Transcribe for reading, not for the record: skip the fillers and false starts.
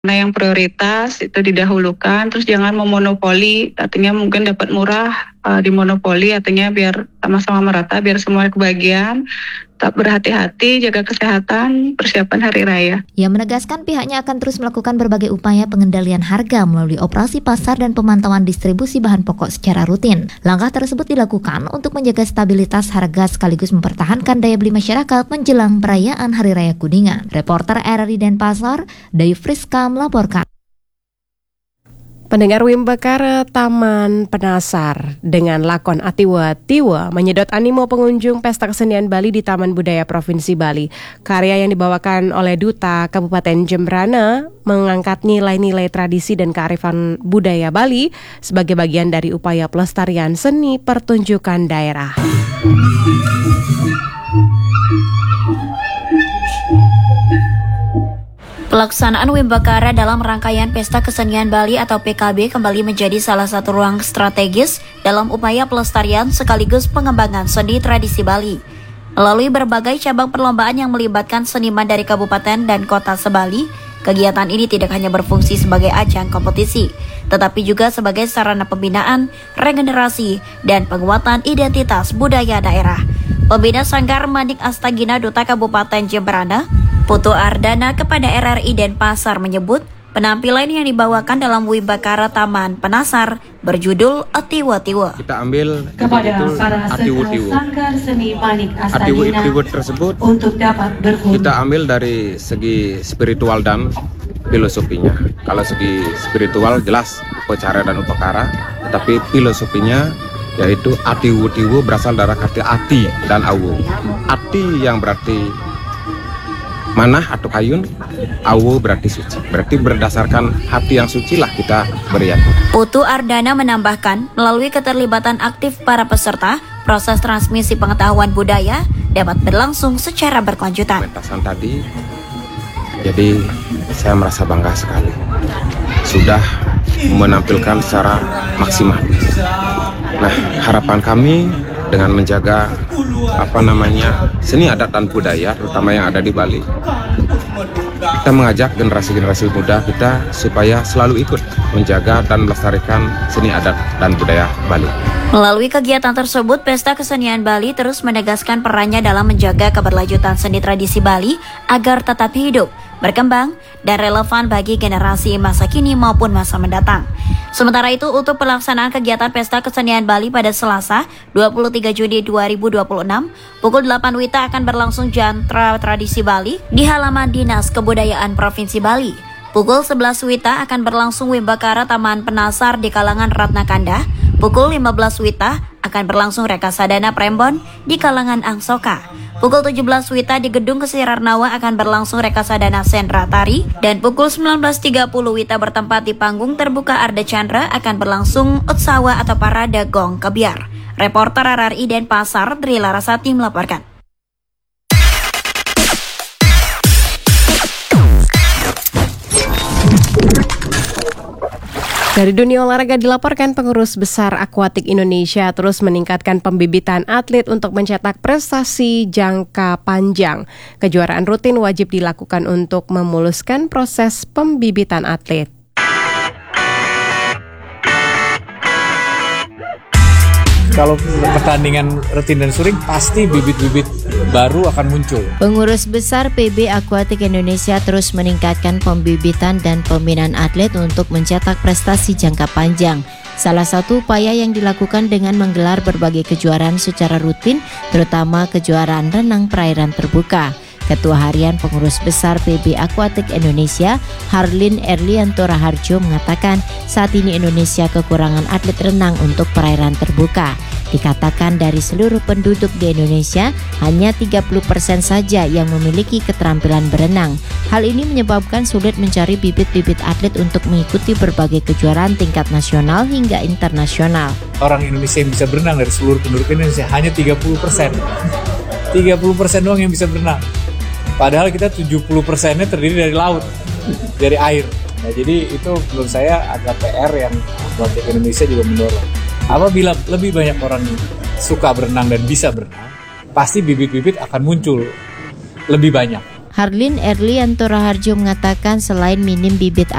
Mana yang prioritas itu didahulukan, terus jangan memonopoli, artinya mungkin dapat murah dimonopoli, artinya biar sama-sama merata, biar semua kebagian. Tetap berhati-hati, jaga kesehatan, persiapan hari raya. Ia menegaskan pihaknya akan terus melakukan berbagai upaya pengendalian harga melalui operasi pasar dan pemantauan distribusi bahan pokok secara rutin. Langkah tersebut dilakukan untuk menjaga stabilitas harga sekaligus mempertahankan daya beli masyarakat menjelang perayaan Hari Raya Kuningan. Reporter RRI Denpasar, Dave Friska melaporkan. Pendengar Wimbekara Taman Penasar dengan lakon Atiwa Tiwa menyedot animo pengunjung Pesta Kesenian Bali di Taman Budaya Provinsi Bali. Karya yang dibawakan oleh Duta Kabupaten Jembrana mengangkat nilai-nilai tradisi dan kearifan budaya Bali sebagai bagian dari upaya pelestarian seni pertunjukan daerah. Pelaksanaan Wimbekara dalam rangkaian Pesta Kesenian Bali atau PKB kembali menjadi salah satu ruang strategis dalam upaya pelestarian sekaligus pengembangan seni tradisi Bali. Melalui berbagai cabang perlombaan yang melibatkan seniman dari kabupaten dan kota sebali, kegiatan ini tidak hanya berfungsi sebagai ajang kompetisi, tetapi juga sebagai sarana pembinaan, regenerasi, dan penguatan identitas budaya daerah. Pembina Sanggar Manik Astagina Duta Kabupaten Jembrana, Putu Ardana kepada RRI Denpasar menyebut penampilan yang dibawakan dalam Wimbekara Taman Penasar berjudul Atiwa Tiwa. Kita ambil kepada para Sanggar Seni Manik Astagina tersebut untuk dapat berfungsi. Kita ambil dari segi spiritual dan filosofinya. Kalau segi spiritual jelas upacara dan upakara, tetapi filosofinya yaitu Atiwu-tiwu berasal dari kata ati dan awu. Ati yang berarti manah atau kayun, awu berarti suci. Berarti berdasarkan hati yang suci lah kita beriak. Putu Ardana menambahkan, melalui keterlibatan aktif para peserta, proses transmisi pengetahuan budaya dapat berlangsung secara berkelanjutan. Pementasan tadi, jadi saya merasa bangga sekali. Sudah menampilkan secara maksimal. Nah, harapan kami dengan menjaga seni adat dan budaya terutama yang ada di Bali, kita mengajak generasi-generasi muda kita supaya selalu ikut menjaga dan melestarikan seni adat dan budaya Bali. Melalui kegiatan tersebut, Pesta Kesenian Bali terus menegaskan perannya dalam menjaga keberlanjutan seni tradisi Bali agar tetap hidup, berkembang, dan relevan bagi generasi masa kini maupun masa mendatang. Sementara itu, untuk pelaksanaan kegiatan Pesta Kesenian Bali pada Selasa, 23 Juni 2026, pukul 8 WITA akan berlangsung jantra tradisi Bali di halaman Dinas Kebudayaan Provinsi Bali. Pukul 11 WITA akan berlangsung Wimbekara Taman Penasar di kalangan Ratna Kanda. Pukul 15 WITA akan berlangsung Rekasadana Prembon di kalangan Angsoka. Pukul 17 WITA di Gedung Kesirarnawa akan berlangsung Rekasadana Sendra Tari, dan pukul 19.30 WITA bertempat di panggung terbuka Arda Chandra akan berlangsung Utsawa atau Parade Gong Kebiar. Reporter RRI Denpasar, Dri Larasati melaporkan. Dari dunia olahraga dilaporkan Pengurus Besar Akuatik Indonesia terus meningkatkan pembibitan atlet untuk mencetak prestasi jangka panjang. Kejuaraan rutin wajib dilakukan untuk memuluskan proses pembibitan atlet. Kalau pertandingan rutin dan sering, pasti bibit-bibit baru akan muncul. Pengurus Besar PB Akuatik Indonesia terus meningkatkan pembibitan dan pembinaan atlet untuk mencetak prestasi jangka panjang. Salah satu upaya yang dilakukan dengan menggelar berbagai kejuaraan secara rutin, terutama kejuaraan renang perairan terbuka. Ketua Harian Pengurus Besar PB Akuatik Indonesia, Harlin Erlianto Raharjo mengatakan saat ini Indonesia kekurangan atlet renang untuk perairan terbuka. Dikatakan dari seluruh penduduk di Indonesia, hanya 30% saja yang memiliki keterampilan berenang. Hal ini menyebabkan sulit mencari bibit-bibit atlet untuk mengikuti berbagai kejuaraan tingkat nasional hingga internasional. Orang Indonesia yang bisa berenang dari seluruh penduduk Indonesia hanya 30%. 30% doang yang bisa berenang. Padahal kita 70%-nya terdiri dari laut, dari air. Nah, jadi itu menurut saya agak PR yang Akuatik Indonesia juga mendorong. Apabila lebih banyak orang suka berenang dan bisa berenang, pasti bibit-bibit akan muncul lebih banyak. Harlin Erlianto Raharjo mengatakan selain minim bibit